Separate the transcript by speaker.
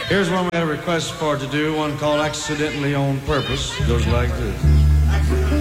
Speaker 1: Here's one we had a request for to do, one called Accidentally on Purpose. It goes like this.